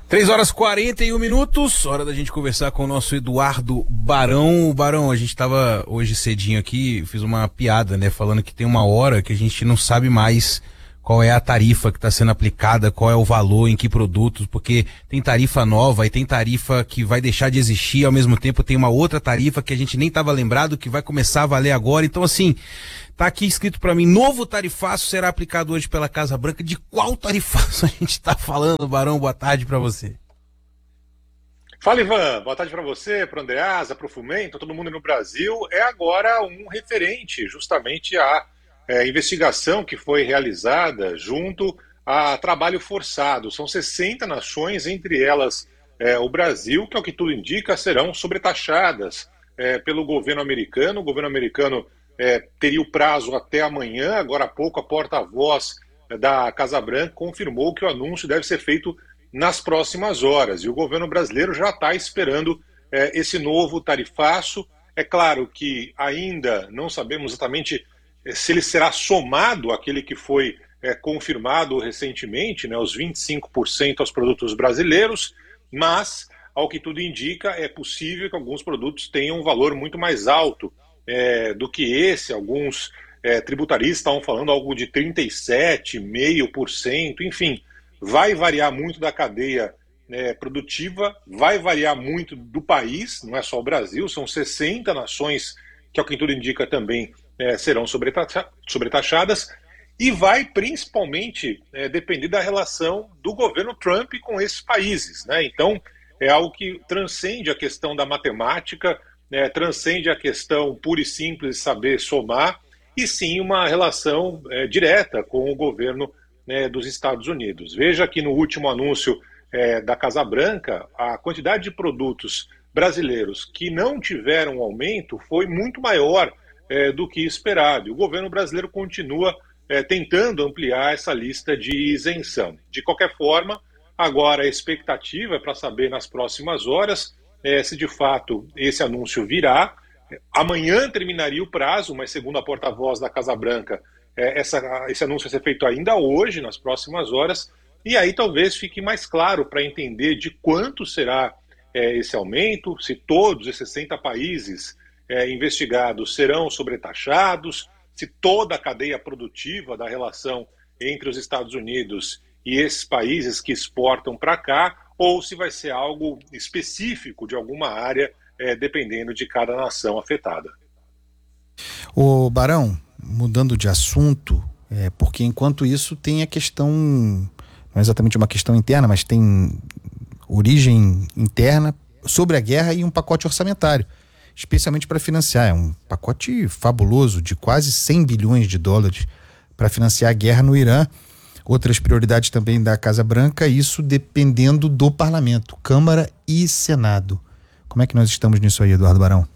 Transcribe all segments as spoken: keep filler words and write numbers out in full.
três horas e quarenta e um minutos, hora da gente conversar com o nosso Eduardo Barão. Barão, a gente tava hoje cedinho aqui, fiz uma piada, né, falando que tem uma hora que a gente não sabe mais qual é a tarifa que está sendo aplicada, qual é o valor, em que produtos, porque tem tarifa nova e tem tarifa que vai deixar de existir, ao mesmo tempo tem uma outra tarifa que a gente nem estava lembrado que vai começar a valer agora. Então, assim, tá aqui escrito para mim, novo tarifaço será aplicado hoje pela Casa Branca. De qual tarifaço a gente está falando, Barão? Boa tarde para você. Fala, Ivan. Boa tarde para você, para o Andreasa, para o Fumento, todo mundo no Brasil. É agora um referente justamente à é, investigação que foi realizada junto a trabalho forçado. São sessenta nações, entre elas é, o Brasil, que, ao que tudo indica, serão sobretaxadas é, pelo governo americano. O governo americano é, teria o prazo até amanhã. Agora há pouco, a porta-voz da Casa Branca confirmou que o anúncio deve ser feito nas próximas horas. E o governo brasileiro já está esperando é, esse novo tarifaço. É claro que ainda não sabemos exatamente se ele será somado àquele que foi é, confirmado recentemente, né, os vinte e cinco por cento aos produtos brasileiros, mas, ao que tudo indica, é possível que alguns produtos tenham um valor muito mais alto é, do que esse. Alguns é, tributaristas estavam falando algo de trinta e sete vírgula cinco por cento, enfim, vai variar muito da cadeia é, produtiva, vai variar muito do país, não é só o Brasil, são sessenta nações que, ao que tudo indica, também é, serão sobretaxa, sobretaxadas, e vai principalmente é, depender da relação do governo Trump com esses países, né? Então, é algo que transcende a questão da matemática, né, transcende a questão pura e simples de saber somar, e sim uma relação é, direta com o governo né, dos Estados Unidos. Veja que no último anúncio é, da Casa Branca, a quantidade de produtos brasileiros que não tiveram aumento foi muito maior é, do que esperado. E o governo brasileiro continua é, tentando ampliar essa lista de isenção. De qualquer forma, agora a expectativa é para saber nas próximas horas é, se de fato esse anúncio virá. Amanhã terminaria o prazo, mas segundo a porta-voz da Casa Branca, é, essa, esse anúncio vai ser feito ainda hoje, nas próximas horas, e aí talvez fique mais claro para entender de quanto será é, esse aumento, se todos esses sessenta países é, investigados serão sobretaxados, se toda a cadeia produtiva da relação entre os Estados Unidos e esses países que exportam para cá, ou se vai ser algo específico de alguma área, é, dependendo de cada nação afetada. Ô Barão, mudando de assunto, é, porque enquanto isso tem a questão, não é exatamente uma questão interna, mas tem origem interna sobre a guerra e um pacote orçamentário, especialmente para financiar. É um pacote fabuloso de quase cem bilhões de dólares para financiar a guerra no Irã. Outras prioridades também da Casa Branca, isso dependendo do parlamento, Câmara e Senado. Como é que nós estamos nisso aí, Eduardo Barão?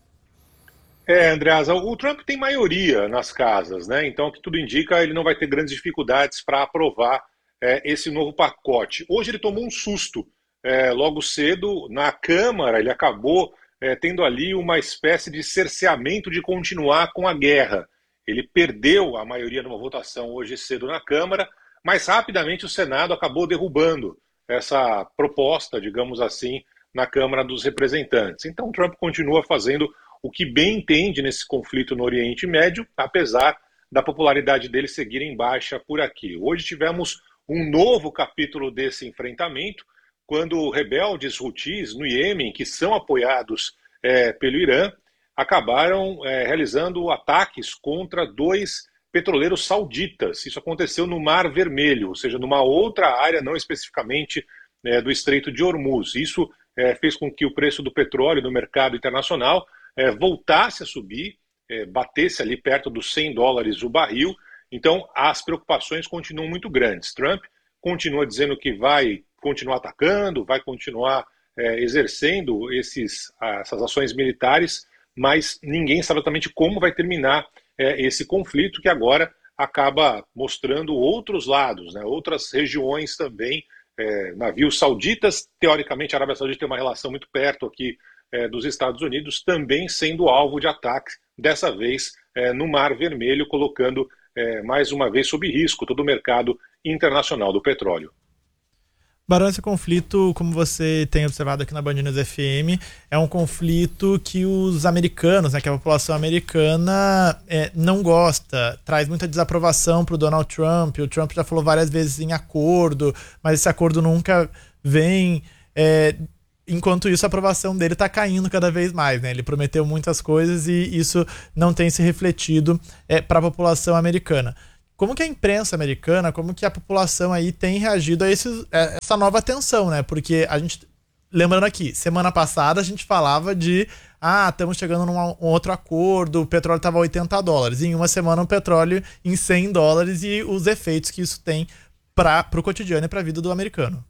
É, Andreasa, o Trump tem maioria nas casas, né? Então, o que tudo indica, ele não vai ter grandes dificuldades para aprovar é, esse novo pacote. Hoje ele tomou um susto é, logo cedo na Câmara, ele acabou é, tendo ali uma espécie de cerceamento de continuar com a guerra. Ele perdeu a maioria numa votação hoje cedo na Câmara, mas rapidamente o Senado acabou derrubando essa proposta, digamos assim, na Câmara dos Representantes. Então, Trump continua fazendo o que bem entende nesse conflito no Oriente Médio, apesar da popularidade dele seguir em baixa por aqui. Hoje tivemos um novo capítulo desse enfrentamento, quando rebeldes Houthis no Iêmen, que são apoiados é, pelo Irã, acabaram é, realizando ataques contra dois petroleiros sauditas. Isso aconteceu no Mar Vermelho, ou seja, numa outra área, não especificamente é, do Estreito de Hormuz. Isso é, fez com que o preço do petróleo no mercado internacional É, voltasse a subir, é, batesse ali perto dos cem dólares o barril. Então as preocupações continuam muito grandes. Trump continua dizendo que vai continuar atacando, vai continuar é, exercendo esses, essas ações militares, mas ninguém sabe exatamente como vai terminar é, esse conflito, que agora acaba mostrando outros lados, né, outras regiões também, é, navios sauditas. Teoricamente a Arábia Saudita tem uma relação muito perto aqui É, dos Estados Unidos, também sendo alvo de ataques, dessa vez é, no Mar Vermelho, colocando é, mais uma vez sob risco todo o mercado internacional do petróleo. Barão, esse conflito, como você tem observado aqui na Band News F M, é um conflito que os americanos, né, que a população americana é, não gosta, traz muita desaprovação para o Donald Trump. O Trump já falou várias vezes em acordo, mas esse acordo nunca vem. É, enquanto isso, a aprovação dele está caindo cada vez mais, né? Ele prometeu muitas coisas e isso não tem se refletido é, para a população americana. Como que a imprensa americana, como que a população aí tem reagido a esse, essa nova tensão, né? Porque a gente, lembrando aqui, semana passada a gente falava de, ah, estamos chegando num um outro acordo, o petróleo estava a oitenta dólares. Em uma semana o petróleo em cem dólares e os efeitos que isso tem para o cotidiano e para a vida do americano.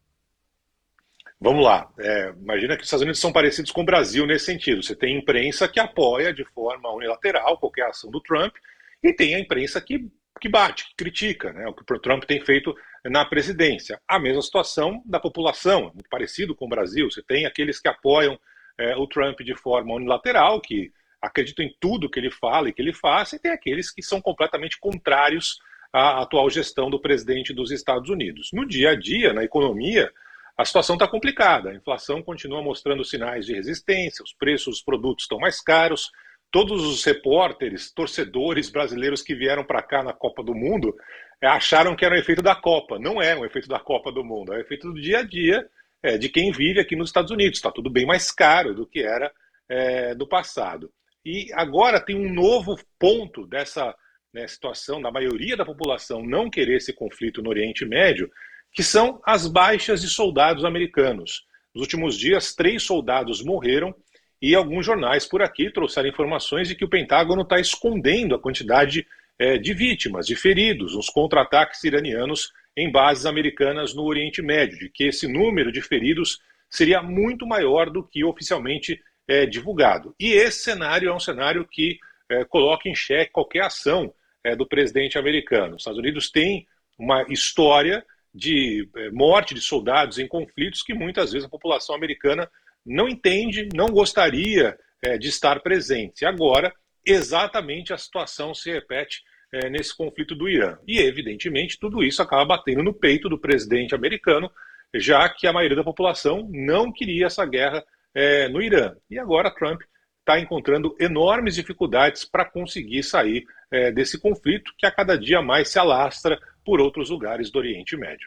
Vamos lá. É, imagina que os Estados Unidos são parecidos com o Brasil nesse sentido. Você tem imprensa que apoia de forma unilateral qualquer ação do Trump e tem a imprensa que que bate, que critica, né, o que o Trump tem feito na presidência. A mesma situação da população, muito parecido com o Brasil. Você tem aqueles que apoiam é, o Trump de forma unilateral, que acreditam em tudo que ele fala e que ele faz, e tem aqueles que são completamente contrários à atual gestão do presidente dos Estados Unidos. No dia a dia, na economia, a situação está complicada. A inflação continua mostrando sinais de resistência, os preços dos produtos estão mais caros. Todos os repórteres, torcedores brasileiros que vieram para cá na Copa do Mundo é, acharam que era um efeito da Copa. Não é um efeito da Copa do Mundo, é um efeito do dia a dia é, de quem vive aqui nos Estados Unidos. Está tudo bem mais caro do que era é, do passado. E agora tem um novo ponto dessa né, situação da maioria da população não querer esse conflito no Oriente Médio, que são as baixas de soldados americanos. Nos últimos dias, três soldados morreram. E alguns jornais por aqui trouxeram informações de que o Pentágono está escondendo a quantidade é, de vítimas, de feridos, nos contra-ataques iranianos em bases americanas no Oriente Médio, de que esse número de feridos seria muito maior do que oficialmente é, divulgado. E esse cenário é um cenário que é, coloca em xeque qualquer ação é, do presidente americano. Os Estados Unidos têm uma história de é, morte de soldados em conflitos que muitas vezes a população americana não entende, não gostaria é, de estar presente. Agora, exatamente a situação se repete é, nesse conflito do Irã. E, evidentemente, tudo isso acaba batendo no peito do presidente americano, já que a maioria da população não queria essa guerra é, no Irã. E agora Trump está encontrando enormes dificuldades para conseguir sair é, desse conflito, que a cada dia mais se alastra por outros lugares do Oriente Médio.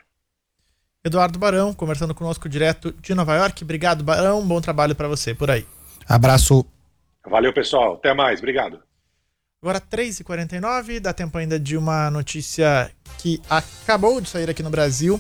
Eduardo Barão, conversando conosco direto de Nova York. Obrigado, Barão. Bom trabalho para você por aí. Abraço. Valeu, pessoal. Até mais. Obrigado. Agora, três e quarenta e nove, dá tempo ainda de uma notícia que acabou de sair aqui no Brasil.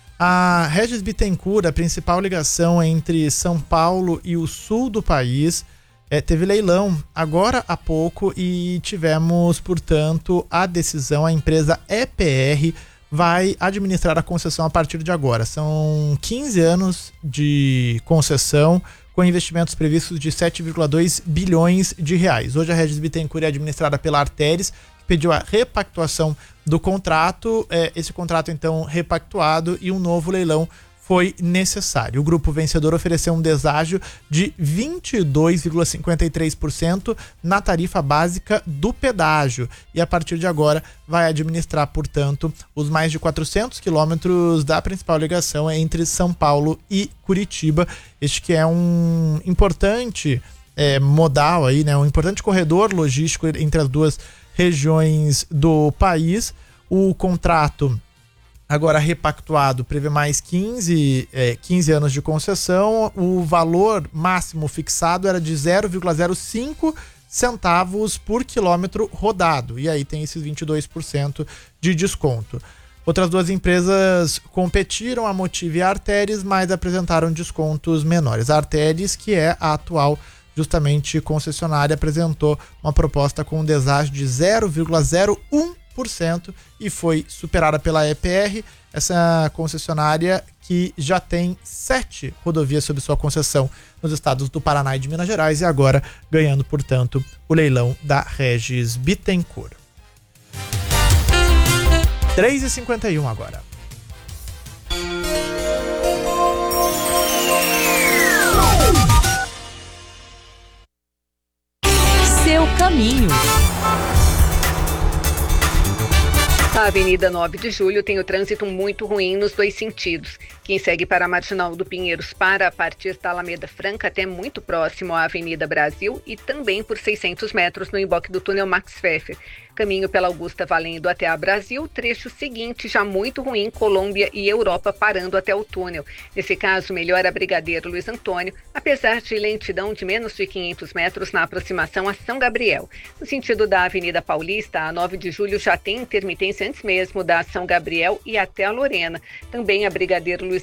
A Regis Bittencourt, a principal ligação entre São Paulo e o sul do país, é, teve leilão agora há pouco e tivemos, portanto, a decisão. A empresa E P R vai administrar a concessão a partir de agora. São quinze anos de concessão com investimentos previstos de sete vírgula dois bilhões de reais. Hoje a Regis Bittencourt é administrada pela Arteris, que pediu a repactuação do contrato. É, esse contrato, então, repactuado e um novo leilão foi necessário. O grupo vencedor ofereceu um deságio de vinte e dois vírgula cinquenta e três por cento na tarifa básica do pedágio e a partir de agora vai administrar, portanto, os mais de quatrocentos quilômetros da principal ligação entre São Paulo e Curitiba. Este que é um importante é, modal aí, né? Um importante corredor logístico entre as duas regiões do país. O contrato agora repactuado prevê mais quinze, é, quinze anos de concessão. O valor máximo fixado era de zero vírgula zero cinco centavos por quilômetro rodado. E aí tem esses vinte e dois por cento de desconto. Outras duas empresas competiram, a Motive e a Arteris, mas apresentaram descontos menores. A Arteris, que é a atual justamente concessionária, apresentou uma proposta com um deságio de zero vírgula zero um por cento e foi superada pela E P R, essa concessionária que já tem sete rodovias sob sua concessão nos estados do Paraná e de Minas Gerais e agora ganhando, portanto, o leilão da Regis Bittencourt. três e cinquenta e um agora. Seu caminho. A Avenida nove de Julho tem o trânsito muito ruim nos dois sentidos. Quem segue para a Marginal do Pinheiros para partir da Alameda Franca até muito próximo à Avenida Brasil e também por seiscentos metros no emboque do túnel Max Pfeffer. Caminho pela Augusta valendo até a Brasil, trecho seguinte já muito ruim, Colômbia e Europa parando até o túnel. Nesse caso, melhor a Brigadeiro Luiz Antônio, apesar de lentidão de menos de quinhentos metros na aproximação a São Gabriel. No sentido da Avenida Paulista, a nove de Julho já tem intermitência antes mesmo da São Gabriel e até a Lorena. Também a Brigadeiro Luiz